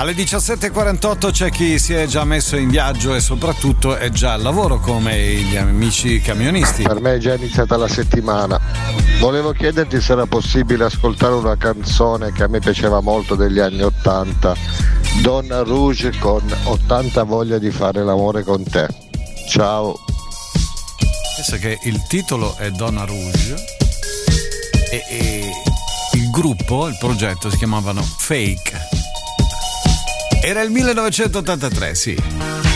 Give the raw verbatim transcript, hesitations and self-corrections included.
Alle diciassette e quarantotto c'è chi si è già messo in viaggio e soprattutto è già al lavoro, come gli amici camionisti. Per me è già iniziata la settimana. Volevo chiederti se era possibile ascoltare una canzone che a me piaceva molto degli anni ottanta, Donna Rouge con ottanta voglia di fare l'amore con te. Ciao. Pensa che il titolo è Donna Rouge e, e il gruppo, il progetto si chiamavano Fake. Era il millenovecentottantatré, sì.